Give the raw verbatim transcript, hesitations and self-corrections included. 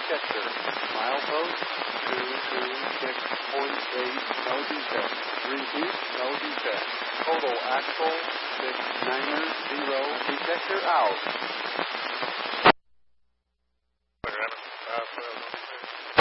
detector. Milepost two two six point eight, no defect. Repeat, no defect. Total axle six niner zero, detector out.